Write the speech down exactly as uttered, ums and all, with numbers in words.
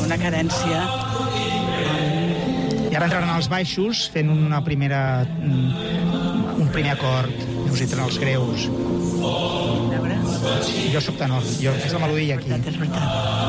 una cadència. I ara entraran als baixos fent una primera... un primer acord. Us hi tenen els greus. A veure... Jo soc tenor. Jo és la melodia aquí. És veritat, és veritat.